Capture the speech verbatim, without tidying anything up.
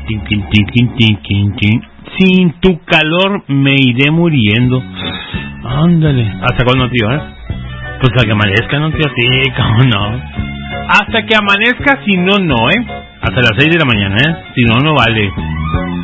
Sin tu calor me iré muriendo. Ándale. ¿Hasta cuándo, tío, eh? Pues hasta que amanezca, ¿no, tío? Sí, cómo no. Hasta que amanezca, si no, no, ¿eh? Hasta las seis de la mañana, ¿eh? Si no, no vale.